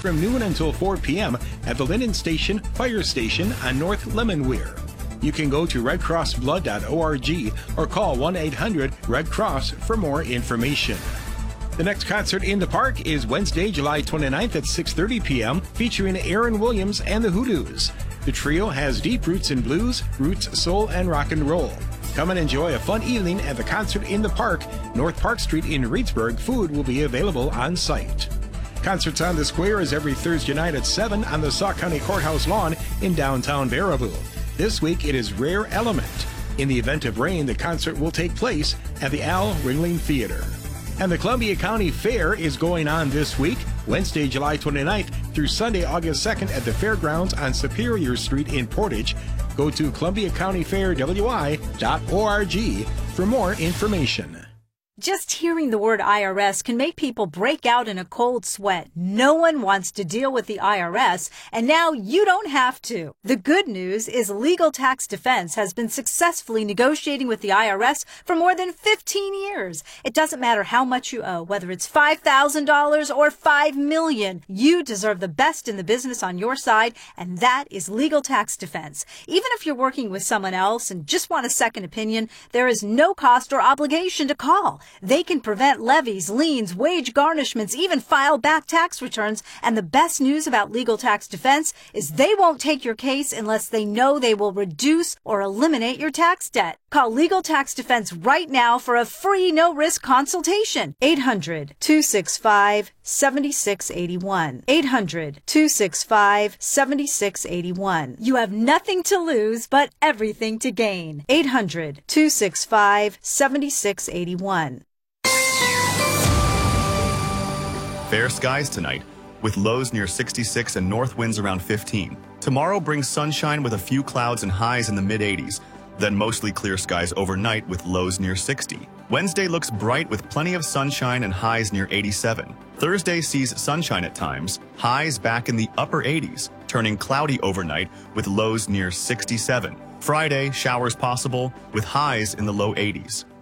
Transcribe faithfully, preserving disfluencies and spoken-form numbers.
from noon until four p.m. at the Linden Station Fire Station on North Lemonweir. You can go to red cross blood dot org or call one eight hundred red cross for more information. The next concert in the park is Wednesday, July twenty-ninth at six thirty p.m. featuring Aaron Williams and the Hoodoos. The trio has deep roots in blues, roots, soul, and rock and roll. Come and enjoy a fun evening at the Concert in the Park, North Park Street in Reedsburg. Food will be available on site. Concerts on the Square is every Thursday night at seven on the Sauk County Courthouse lawn in downtown Baraboo. This week it is Rare Element. In the event of rain, the concert will take place at the Al Ringling Theater. And the Columbia County Fair is going on this week, Wednesday, July twenty-ninth through Sunday, August second at the Fairgrounds on Superior Street in Portage. Go to columbia county fair w i dot org for more information. Just hearing the word I R S can make people break out in a cold sweat. No one wants to deal with the I R S, and now you don't have to. The good news is Legal Tax Defense has been successfully negotiating with the I R S for more than fifteen years. It doesn't matter how much you owe, whether it's five thousand dollars or five million dollars. You deserve the best in the business on your side, and that is Legal Tax Defense. Even if you're working with someone else and just want a second opinion, there is no cost or obligation to call. They can prevent levies, liens, wage garnishments, even file back tax returns. And the best news about Legal Tax Defense is they won't take your case unless they know they will reduce or eliminate your tax debt. Call Legal Tax Defense right now for a free no-risk consultation. eight hundred, two six five, seven six eight one. eight hundred, two six five, seven six eight one. You have nothing to lose but everything to gain. eight hundred, two six five, seven six eight one. Fair skies tonight, with lows near sixty-six and north winds around fifteen. Tomorrow brings sunshine with a few clouds and highs in the mid eighties. Then mostly clear skies overnight with lows near sixty. Wednesday looks bright with plenty of sunshine and highs near eighty-seven. Thursday sees sunshine at times, highs back in the upper eighties, turning cloudy overnight with lows near sixty-seven. Friday, showers possible with highs in the low eighties.